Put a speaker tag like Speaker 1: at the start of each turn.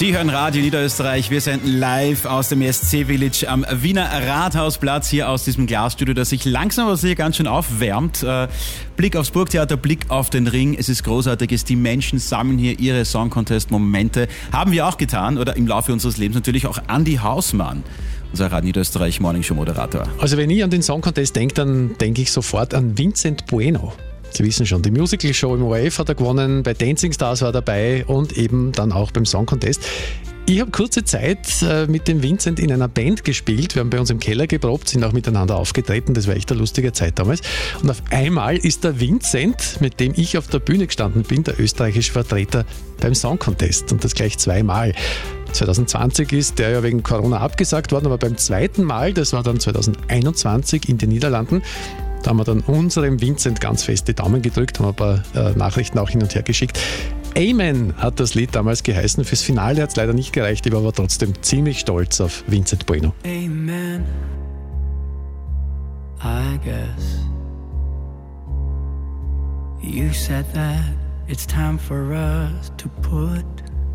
Speaker 1: Sie hören Radio Niederösterreich. Wir senden live aus dem ESC Village am Wiener Rathausplatz, hier aus diesem Glasstudio, das sich langsam aber sicher ganz schön aufwärmt. Blick aufs Burgtheater, Blick auf den Ring. Es ist großartig. Die Menschen sammeln hier ihre Song Contest Momente. Haben wir auch getan, oder im Laufe unseres Lebens natürlich auch Andi Hausmann, unser Radio Niederösterreich Morning Show Moderator.
Speaker 2: Also wenn ich an den Song Contest denke, dann denke ich sofort an Vincent Bueno. Sie wissen schon, die Musical-Show im ORF hat er gewonnen, bei Dancing Stars war er dabei und eben dann auch beim Song Contest. Ich habe kurze Zeit mit dem Vincent in einer Band gespielt. Wir haben bei uns im Keller geprobt, sind auch miteinander aufgetreten. Das war echt eine lustige Zeit damals. Und auf einmal ist der Vincent, mit dem ich auf der Bühne gestanden bin, der österreichische Vertreter beim Song Contest. Und das gleich zweimal. 2020 ist der ja wegen Corona abgesagt worden, aber beim zweiten Mal, das war dann 2021 in den Niederlanden, da haben wir dann unserem Vincent ganz fest die Daumen gedrückt, haben ein paar Nachrichten auch hin und her geschickt. Amen hat das Lied damals geheißen. Fürs Finale hat es leider nicht gereicht. Ich war aber trotzdem ziemlich stolz auf Vincent Bueno.
Speaker 3: Amen, I guess. You said that it's time for us to put